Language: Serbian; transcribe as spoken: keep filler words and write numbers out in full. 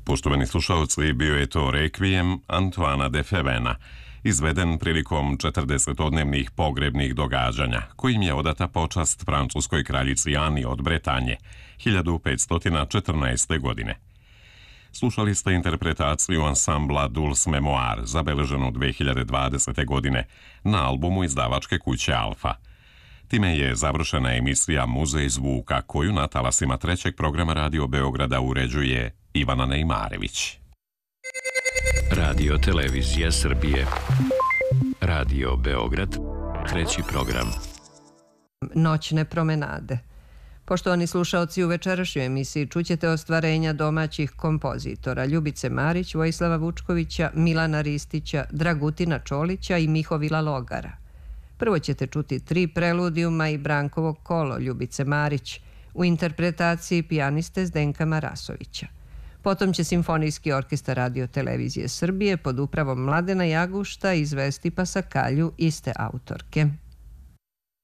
Poštovani slušalci, bio je to rekvijem Antoana de Ferena, izveden prilikom četrdesetodnevnih pogrebnih događanja, kojim je odata počast francuskoj kraljici Ani od Bretanje, hiljadu petsto četrnaeste. godine. Slušali ste interpretaciju ansambla Dulce Memoir, zabeleženu dve hiljade dvadesete. godine na albumu izdavačke kuće Alfa. Time je završena emisija Muzej zvuka, koju na talasima trećeg programa Radio Beograda uređuje Ivana Nejmarević. Radio Televizija Srbije. Radio Beograd, treći program. Noćne promenade. Poštovani slušaoci, u večerašnjoj emisiji čućete ostvarenja domaćih kompozitora Ljubice Marić, Vojislava Vučkovića, Milana Ristića, Dragutina Čolića i Mihovila Logara. Prvo ćete čuti tri preludijuma i Brankovo kolo Ljubice Marić u interpretaciji pijaniste Zdenka Marasovića. Potom će Simfonijski orkestar Radio Televizije Srbije pod upravom Mladena Jagušta izvesti Pasakalju iste autorke.